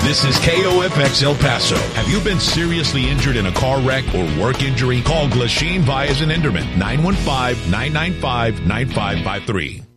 This is KOFX El Paso. Have you been seriously injured in a car wreck or work injury? Call Glasheen Vyas and Enderman, 915-995-9553.